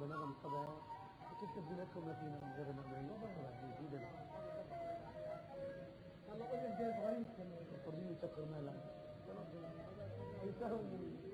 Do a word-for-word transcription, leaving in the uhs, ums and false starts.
بنغم الطبع كيف تبديلاتكم لكن من غير المقبرين وبنغم جديدا هلا قلت انت صغير كان القضية تقر مالا يساوي